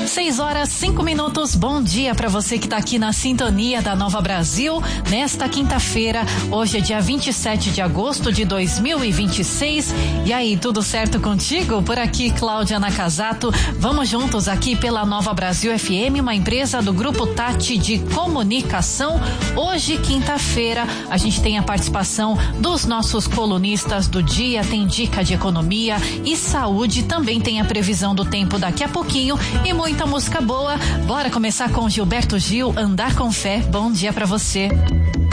6h05. Bom dia para você que tá aqui na sintonia da Nova Brasil. Nesta quinta-feira, hoje é dia 27 de agosto de 2026. E aí, tudo certo contigo? Por aqui, Cláudia Nakazato. Vamos juntos aqui pela Nova Brasil FM, uma empresa do Grupo Tati de Comunicação. Hoje, quinta-feira, a gente tem a participação dos nossos colunistas do dia. Tem dica de economia e saúde. Também tem a previsão do tempo daqui a pouquinho e muita música boa. Bora começar com Gilberto Gil, Andar com Fé. Bom dia pra você.